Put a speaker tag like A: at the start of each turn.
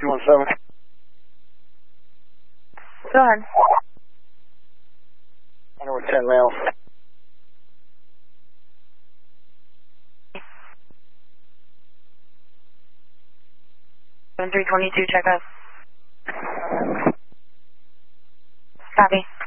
A: 217.
B: Go ahead.
A: North 10 miles.
B: 7322, check us. Copy.